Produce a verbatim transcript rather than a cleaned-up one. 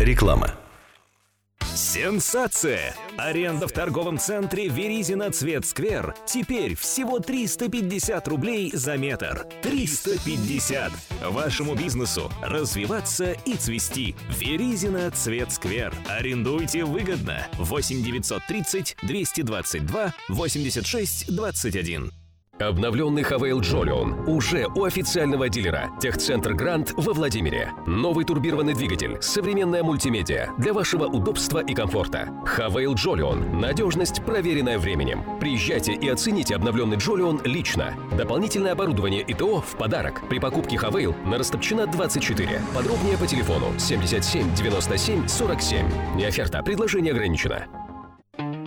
Реклама. Сенсация! Аренда в торговом центре Веризино Цветсквер теперь всего триста пятьдесят рублей за метр. триста пятьдесят! Вашему бизнесу развиваться и цвести. Веризино Цветсквер. Арендуйте выгодно. восемь девятьсот тридцать двести двадцать два восемьдесят шесть двадцать один. Обновленный Хавейл Джолион уже у официального дилера. Техцентр Грант во Владимире. Новый турбированный двигатель, современная мультимедиа для вашего удобства и комфорта. Хавейл Джолион. Надежность, проверенная временем. Приезжайте и оцените обновленный Джолион лично. Дополнительное оборудование и ТО в подарок. При покупке Хавейл на Растопчина двадцать четыре. Подробнее по телефону семьдесят семь девяносто семь сорок семь. Не оферта, предложение ограничено.